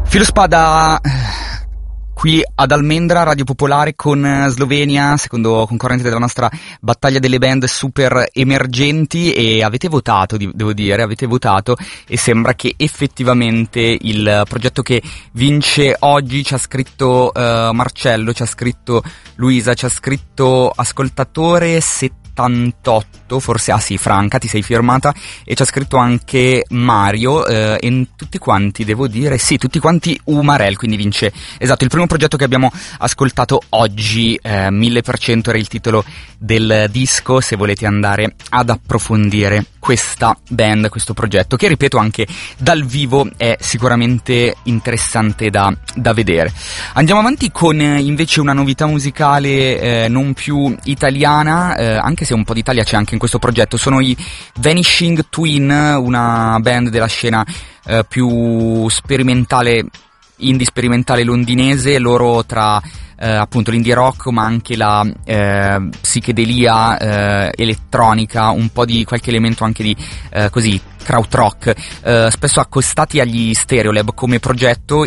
Filo Spada qui ad Almendra, Radio Popolare con Slovenia, secondo concorrente della nostra battaglia delle band super emergenti, e avete votato, devo dire, avete votato, e sembra che effettivamente il progetto che vince oggi, ci ha scritto Marcello, ci ha scritto Luisa, ci ha scritto ascoltatore 78, forse, ah sì, Franca, ti sei firmata, e ci ha scritto anche Mario, e tutti quanti, devo dire, sì, tutti quanti Umarel, quindi vince, esatto, il primo progetto che abbiamo ascoltato oggi, 1000% era il titolo del disco, se volete andare ad approfondire questa band, questo progetto, che ripeto anche dal vivo è sicuramente interessante da vedere. Andiamo avanti con invece una novità musicale non più italiana, anche se un po' d'Italia c'è anche in questo progetto. Sono i Vanishing Twin, una band della scena più sperimentale, indie sperimentale londinese. Loro tra appunto l'indie rock, ma anche la psichedelia elettronica, un po' di qualche elemento anche di così krautrock, spesso accostati agli Stereolab come progetto.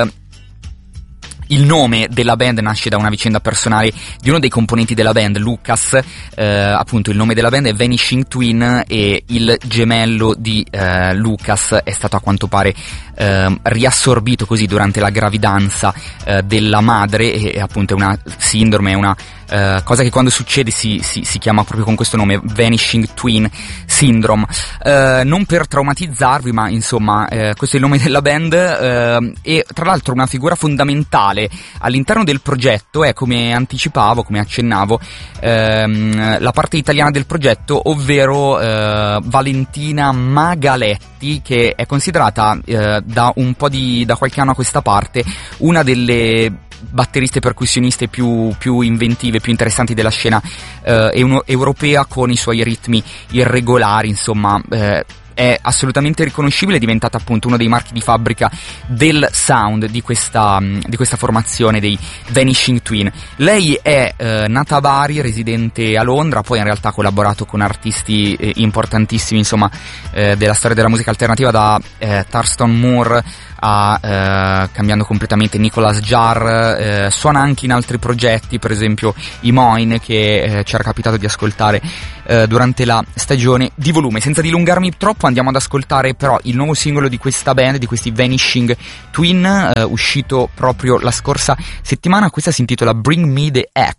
Il nome della band nasce da una vicenda personale di uno dei componenti della band, Lucas, appunto il nome della band è Vanishing Twin, e il gemello di Lucas è stato a quanto pare riassorbito così durante la gravidanza della madre, e appunto è una sindrome, è una cosa che quando succede si chiama proprio con questo nome, Vanishing Twin Syndrome. Non per traumatizzarvi, ma insomma questo è il nome della band, e tra l'altro una figura fondamentale all'interno del progetto è, come anticipavo, come accennavo, la parte italiana del progetto, ovvero Valentina Magaletti, che è considerata da qualche anno a questa parte una delle batteriste percussioniste più inventive, più interessanti della scena europea, con i suoi ritmi irregolari, insomma è assolutamente riconoscibile, è diventata appunto uno dei marchi di fabbrica del sound di questa formazione dei Vanishing Twin. Lei è nata a Bari, residente a Londra, poi in realtà ha collaborato con artisti importantissimi, insomma, della storia della musica alternativa, da Thurston Moore a cambiando completamente Nicolas Jarre, suona anche in altri progetti, per esempio i Moine, che ci era capitato di ascoltare durante la stagione di Volume. Senza dilungarmi troppo, andiamo ad ascoltare però il nuovo singolo di questa band, di questi Vanishing Twin, uscito proprio la scorsa settimana. Questa si intitola Bring Me the X.